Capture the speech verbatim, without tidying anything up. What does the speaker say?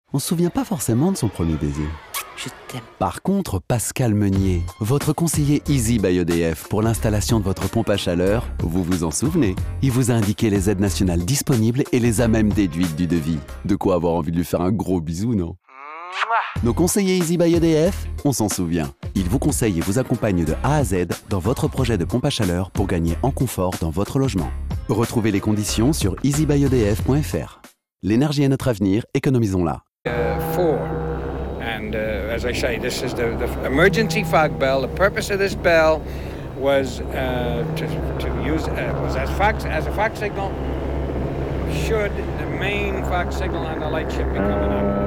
on se souvient pas forcément de son premier baiser. Je t'aime. Par contre, Pascal Meunier, votre conseiller Easy by E D F pour l'installation de votre pompe à chaleur, vous vous en souvenez? Il vous a indiqué les aides nationales disponibles et les a même déduites du devis. De quoi avoir envie de lui faire un gros bisou, non? Nos conseillers Easy by E D F, on s'en souvient. Ils vous conseillent et vous accompagnent de A à Z dans votre projet de pompe à chaleur pour gagner en confort dans votre logement. Retrouvez les conditions sur easy by e d f point f r. L'énergie est notre avenir, économisons-la. Uh, four. And uh, as I say, this is the, the emergency fog bell. The purpose of this bell was uh, to, to use uh, was as fog as a fog signal. Should the main fog signal on the light ship be coming on?